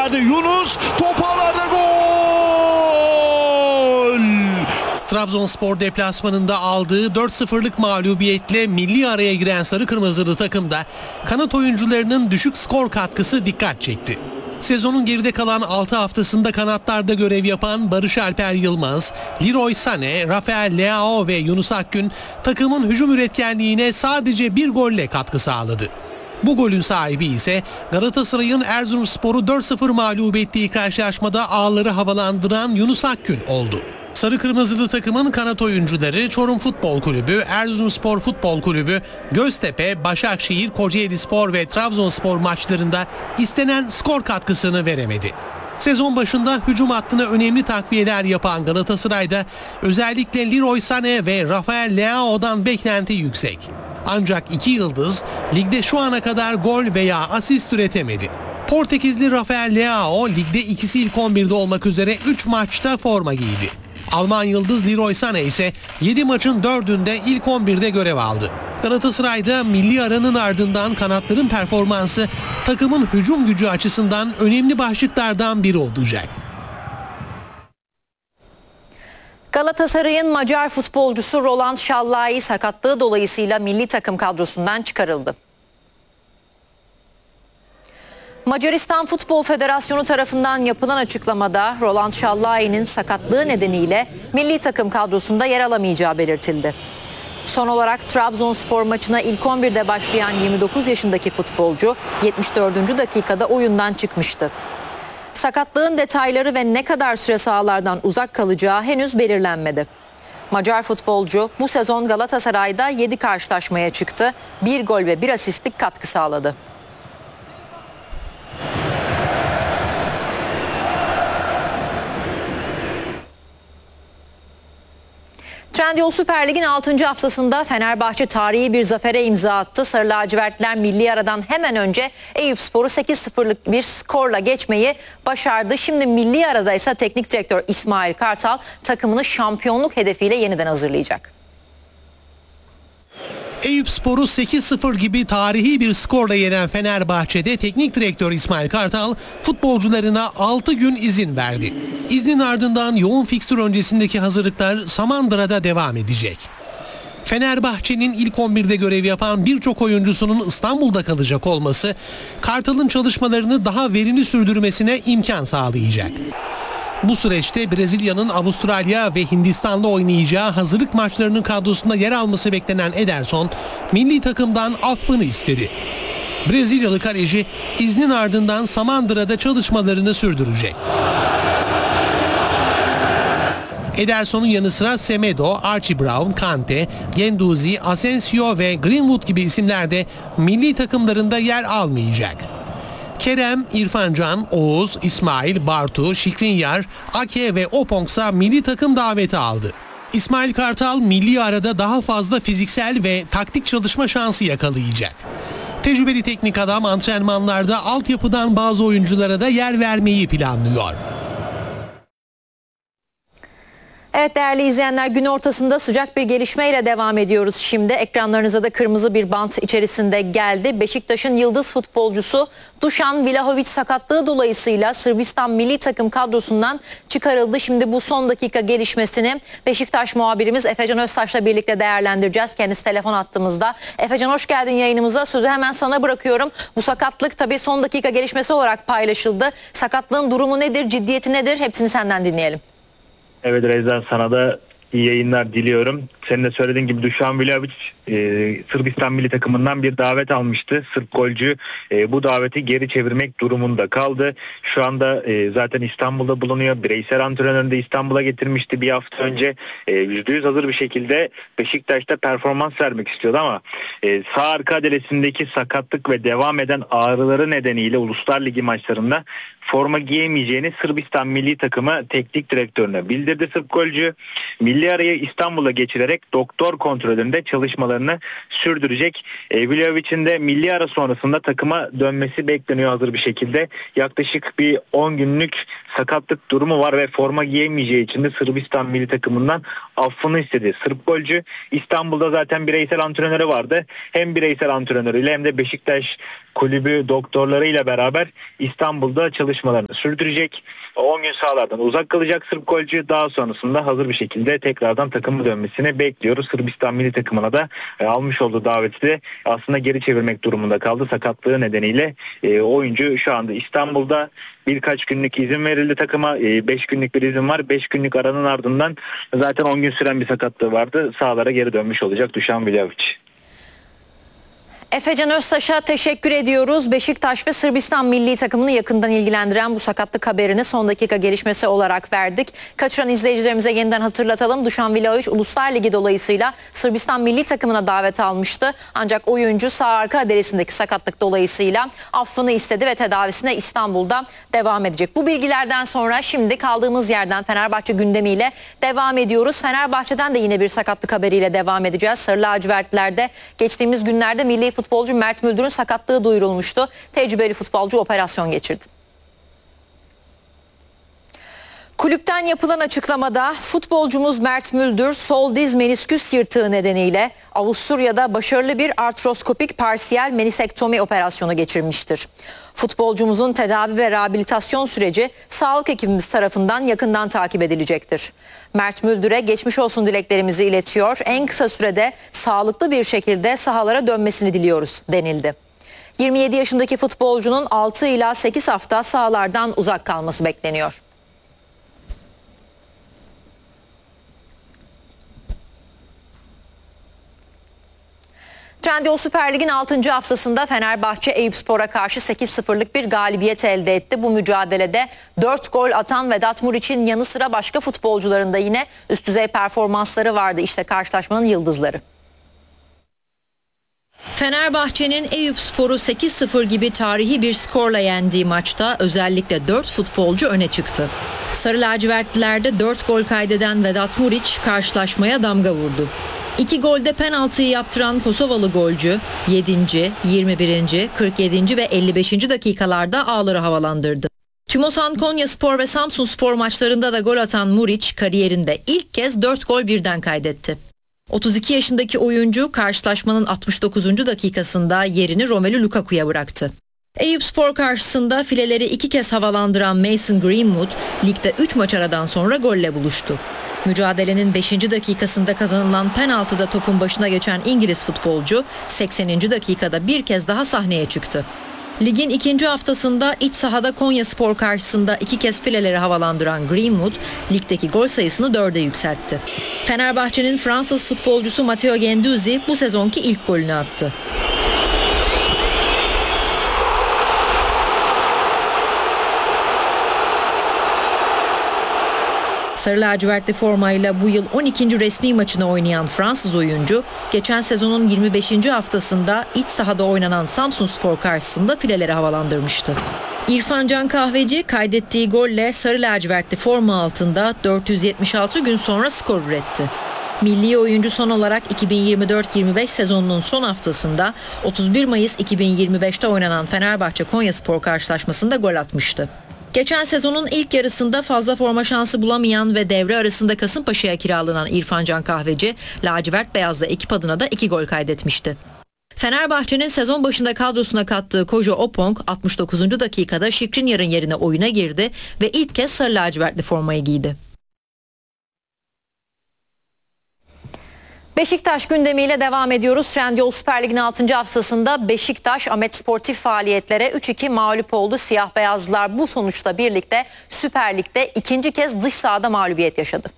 verdi. Yunus top ağlarda, gol! Trabzonspor deplasmanında aldığı 4-0'lık mağlubiyetle milli araya giren sarı kırmızılı takımda kanat oyuncularının düşük skor katkısı dikkat çekti. Sezonun geride kalan 6 haftasında kanatlarda görev yapan Barış Alper Yılmaz, Leroy Sané, Rafael Leao ve Yunus Akgün takımın hücum üretkenliğine sadece bir golle katkı sağladı. Bu golün sahibi ise Galatasaray'ın Erzurumspor'u 4-0 mağlup ettiği karşılaşmada ağları havalandıran Yunus Akgün oldu. Sarı kırmızılı takımın kanat oyuncuları Çorum Futbol Kulübü, Erzurumspor Futbol Kulübü, Göztepe, Başakşehir, Kocaelispor ve Trabzonspor maçlarında istenen skor katkısını veremedi. Sezon başında hücum hattına önemli takviyeler yapan Galatasaray'da özellikle Leroy Sané ve Rafael Leao'dan beklenti yüksek. Ancak iki yıldız ligde şu ana kadar gol veya asist üretemedi. Portekizli Rafael Leao ligde ikisi ilk 11'de olmak üzere 3 maçta forma giydi. Alman yıldız Leroy Sané ise 7 maçın 4'ünde ilk 11'de görev aldı. Galatasaray'da milli aranın ardından kanatların performansı takımın hücum gücü açısından önemli başlıklardan biri olacak. Galatasaray'ın Macar futbolcusu Roland Sallai sakatlığı dolayısıyla milli takım kadrosundan çıkarıldı. Macaristan Futbol Federasyonu tarafından yapılan açıklamada Roland Sallai'nin sakatlığı nedeniyle milli takım kadrosunda yer alamayacağı belirtildi. Son olarak Trabzonspor maçına ilk 11'de başlayan 29 yaşındaki futbolcu 74. dakikada oyundan çıkmıştı. Sakatlığın detayları ve ne kadar süre sahalardan uzak kalacağı henüz belirlenmedi. Macar futbolcu bu sezon Galatasaray'da 7 karşılaşmaya çıktı, 1 gol ve 1 asistlik katkı sağladı. Trendyol Süper Lig'in 6. haftasında Fenerbahçe tarihi bir zafere imza attı. Sarı lacivertler milli aradan hemen önce Eyüpspor'u 8-0'lık bir skorla geçmeyi başardı. Şimdi milli arada ise teknik direktör İsmail Kartal takımını şampiyonluk hedefiyle yeniden hazırlayacak. Eyüpspor'u 8-0 gibi tarihi bir skorla yenen Fenerbahçe'de teknik direktör İsmail Kartal futbolcularına 6 gün izin verdi. İznin ardından yoğun fikstür öncesindeki hazırlıklar Samandıra'da devam edecek. Fenerbahçe'nin ilk 11'de görev yapan birçok oyuncusunun İstanbul'da kalacak olması Kartal'ın çalışmalarını daha verimli sürdürmesine imkan sağlayacak. Bu süreçte Brezilya'nın Avustralya ve Hindistan'la oynayacağı hazırlık maçlarının kadrosunda yer alması beklenen Ederson, milli takımdan affını istedi. Brezilyalı kaleci iznin ardından Samandıra'da çalışmalarını sürdürecek. Ederson'un yanı sıra Semedo, Archie Brown, Kante, Guendouzi, Asensio ve Greenwood gibi isimler de milli takımlarında yer almayacak. Kerem, İrfan Can, Oğuz, İsmail, Bartu, Şikrinyar, Ake ve Opongsa milli takım daveti aldı. İsmail Kartal milli arada daha fazla fiziksel ve taktik çalışma şansı yakalayacak. Tecrübeli teknik adam antrenmanlarda altyapıdan bazı oyunculara da yer vermeyi planlıyor. Evet değerli izleyenler, gün ortasında sıcak bir gelişmeyle devam ediyoruz. Şimdi ekranlarınıza da kırmızı bir bant içerisinde geldi. Beşiktaş'ın yıldız futbolcusu Dušan Vlahović sakatlığı dolayısıyla Sırbistan milli takım kadrosundan çıkarıldı. Şimdi bu son dakika gelişmesini Beşiktaş muhabirimiz Efecan Öztaş'la birlikte değerlendireceğiz. Kendisi telefon attığımızda. Efecan, hoş geldin yayınımıza. Sözü hemen sana bırakıyorum. Bu sakatlık tabii son dakika gelişmesi olarak paylaşıldı. Sakatlığın durumu nedir, ciddiyeti nedir? Hepsini senden dinleyelim. Evet Rezan, sana da iyi yayınlar diliyorum. Senin de söylediğin gibi Dušan Vlahović Sırbistan milli takımından bir davet almıştı. Sırp golcü bu daveti geri çevirmek durumunda kaldı. Şu anda zaten İstanbul'da bulunuyor. Bireysel antrenörünü de İstanbul'a getirmişti bir hafta önce. %100 hazır bir şekilde Beşiktaş'ta performans vermek istiyordu ama sağ arka adelesindeki sakatlık ve devam eden ağrıları nedeniyle Uluslar Ligi maçlarında forma giyemeyeceğini Sırbistan milli takımı teknik direktörüne bildirdi Sırp golcü. Milli arayı İstanbul'a geçirerek doktor kontrolünde çalışmalarını sürdürecek. Vlahovic'in de milli ara sonrasında takıma dönmesi bekleniyor hazır bir şekilde. Yaklaşık bir 10 günlük sakatlık durumu var ve forma giyemeyeceği için de Sırbistan milli takımından affını istedi. Sırp golcü İstanbul'da zaten bireysel antrenörü vardı. Hem bireysel antrenörüyle hem de Beşiktaş kulübü doktorlarıyla beraber İstanbul'da çalışmalarını sürdürecek. 10 gün sahalardan uzak kalacak Sırp golcü. Daha sonrasında hazır bir şekilde tekrardan takıma dönmesini bekliyoruz. Sırbistan milli takımına da almış olduğu daveti de aslında geri çevirmek durumunda kaldı. Sakatlığı nedeniyle oyuncu şu anda İstanbul'da. Birkaç günlük izin verildi takıma. 5 günlük bir izin var. 5 günlük aranın ardından zaten 10 gün süren bir sakatlığı vardı. Sahalara geri dönmüş olacak Dušan Vlahović. Efecan Öztaş'a teşekkür ediyoruz. Beşiktaş ve Sırbistan milli takımını yakından ilgilendiren bu sakatlık haberini son dakika gelişmesi olarak verdik. Kaçıran izleyicilerimize yeniden hatırlatalım. Dušan Vlahović Uluslar Ligi dolayısıyla Sırbistan milli takımına davet almıştı. Ancak oyuncu sağ arka derisindeki sakatlık dolayısıyla affını istedi ve tedavisine İstanbul'da devam edecek. Bu bilgilerden sonra şimdi kaldığımız yerden Fenerbahçe gündemiyle devam ediyoruz. Fenerbahçe'den de yine bir sakatlık haberiyle devam edeceğiz. Sarı lacivertlerde geçtiğimiz günlerde milli futbolcu Mert Müldür'ün sakatlığı duyurulmuştu. Tecrübeli futbolcu operasyon geçirdi. Kulüpten yapılan açıklamada futbolcumuz Mert Müldür sol diz menisküs yırtığı nedeniyle Avusturya'da başarılı bir artroskopik parsiyel menisektomi operasyonu geçirmiştir. Futbolcumuzun tedavi ve rehabilitasyon süreci sağlık ekibimiz tarafından yakından takip edilecektir. Mert Müldür'e geçmiş olsun dileklerimizi iletiyor. En kısa sürede sağlıklı bir şekilde sahalara dönmesini diliyoruz denildi. 27 yaşındaki futbolcunun 6 ila 8 hafta sahalardan uzak kalması bekleniyor. Trendyol Süper Lig'in 6. haftasında Fenerbahçe Eyüpspor'a karşı 8-0'lık bir galibiyet elde etti. Bu mücadelede 4 gol atan Vedat Muriç'in yanı sıra başka futbolcuların da yine üst düzey performansları vardı. İşte karşılaşmanın yıldızları. Fenerbahçe'nin Eyüpspor'u 8-0 gibi tarihi bir skorla yendiği maçta özellikle 4 futbolcu öne çıktı. Sarı lacivertlilerde 4 gol kaydeden Vedat Muriç karşılaşmaya damga vurdu. 2 golde penaltıyı yaptıran Kosovalı golcü 7., 21., 47. ve 55. dakikalarda ağları havalandırdı. Tümosan Konyaspor ve Samsunspor maçlarında da gol atan Muriç kariyerinde ilk kez 4 gol birden kaydetti. 32 yaşındaki oyuncu karşılaşmanın 69. dakikasında yerini Romelu Lukaku'ya bıraktı. Eyüpspor karşısında fileleri 2 kez havalandıran Mason Greenwood ligde 3 maç aradan sonra golle buluştu. Mücadelenin 5. dakikasında kazanılan penaltıda topun başına geçen İngiliz futbolcu 80. dakikada bir kez daha sahneye çıktı. Ligin 2. haftasında iç sahada Konyaspor karşısında 2 kez fileleri havalandıran Greenwood ligdeki gol sayısını 4'e yükseltti. Fenerbahçe'nin Fransız futbolcusu Matteo Guendouzi bu sezonki ilk golünü attı. Sarı lacivertli formayla bu yıl 12. resmi maçını oynayan Fransız oyuncu, geçen sezonun 25. haftasında iç sahada oynanan Samsunspor karşısında fileleri havalandırmıştı. İrfan Can Kahveci kaydettiği golle sarı lacivertli forma altında 476 gün sonra skor üretti. Milli oyuncu son olarak 2024-25 sezonunun son haftasında 31 Mayıs 2025'te oynanan Fenerbahçe Konyaspor karşılaşmasında gol atmıştı. Geçen sezonun ilk yarısında fazla forma şansı bulamayan ve devre arasında Kasımpaşa'ya kiralanan İrfan Can Kahveci, lacivert beyazlı ekip adına da 2 gol kaydetmişti. Fenerbahçe'nin sezon başında kadrosuna kattığı Kojo Opong 69. dakikada Skriniar'ın yerine oyuna girdi ve ilk kez sarı lacivertli formayı giydi. Beşiktaş gündemiyle devam ediyoruz. Trendyol Süper Lig'in 6. haftasında Beşiktaş Ahmet sportif faaliyetlere 3-2 mağlup oldu. Siyah beyazlılar bu sonuçla birlikte Süper Lig'de ikinci kez dış sahada mağlubiyet yaşadı.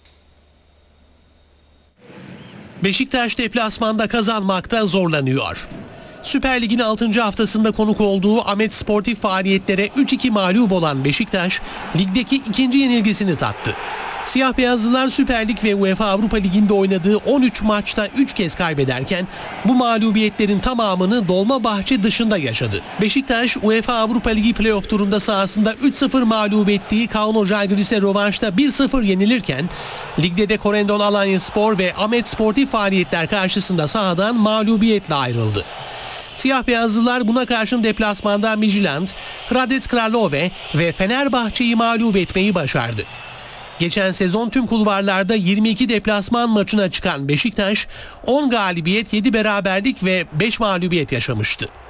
Beşiktaş deplasmanda kazanmakta zorlanıyor. Süper Lig'in 6. haftasında konuk olduğu Ahmet sportif faaliyetlere 3-2 mağlup olan Beşiktaş ligdeki ikinci yenilgisini tattı. Siyah beyazlılar Süper Lig ve UEFA Avrupa Ligi'nde oynadığı 13 maçta 3 kez kaybederken bu mağlubiyetlerin tamamını Dolmabahçe dışında yaşadı. Beşiktaş UEFA Avrupa Ligi playoff turunda sahasında 3-0 mağlup ettiği Kauno Žalgiris'e rövanşta 1-0 yenilirken ligde de Corendon Alanyaspor ve Ahmet Sportif faaliyetler karşısında sahadan mağlubiyetle ayrıldı. Siyah beyazlılar buna karşın deplasmanda Midtjylland, Hradec Kralove ve Fenerbahçe'yi mağlup etmeyi başardı. Geçen sezon tüm kulvarlarda 22 deplasman maçına çıkan Beşiktaş 10 galibiyet, 7 beraberlik ve 5 mağlubiyet yaşamıştı.